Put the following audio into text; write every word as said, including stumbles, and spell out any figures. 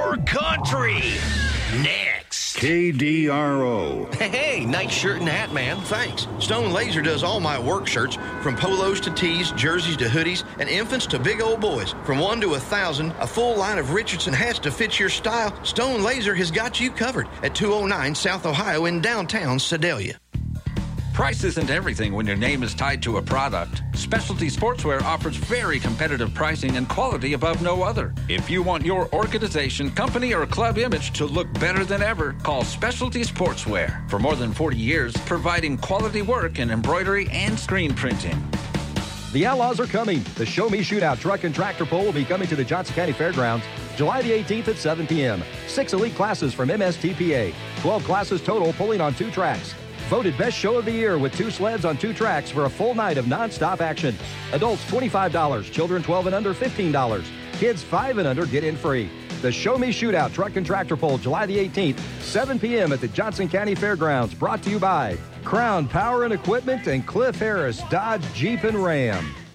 your country. Next. K D R O. Hey, nice shirt and hat, man. Thanks. Stone Laser does all my work shirts, from polos to tees, jerseys to hoodies, and infants to big old boys. From one to a thousand, a full line of Richardson hats to fit your style. Stone Laser has got you covered at two oh nine South Ohio in downtown Sedalia. Price isn't everything when your name is tied to a product. Specialty Sportswear offers very competitive pricing and quality above no other. If you want your organization, company, or club image to look better than ever, call Specialty Sportswear. For more than forty years, providing quality work in embroidery and screen printing. The Outlaws are coming. The Show Me Shootout Truck and Tractor Pull will be coming to the Johnson County Fairgrounds July the eighteenth at seven p.m. Six elite classes from M S T P A. twelve classes total pulling on two tracks. Voted Best Show of the Year with two sleds on two tracks for a full night of nonstop action. Adults twenty-five dollars, children twelve and under fifteen dollars. Kids five and under get in free. The Show Me Shootout Truck and Tractor Pull July the eighteenth, seven p.m. at the Johnson County Fairgrounds, brought to you by Crown Power and Equipment and Cliff Harris Dodge Jeep and Ram.